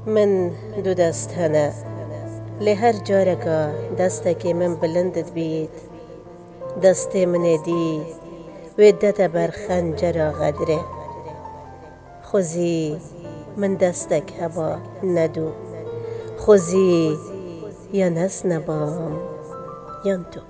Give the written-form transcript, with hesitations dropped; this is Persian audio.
من دو دەست هەنە لێ هەر جارێکە دەستێکی من بلندت بیت دەستێ منێ دیت وێ دەتە بەر خەنجەرە غەدرێ خوزی من دەستێک هەبا نەدوو خوزی یان هەست نەبام یان تو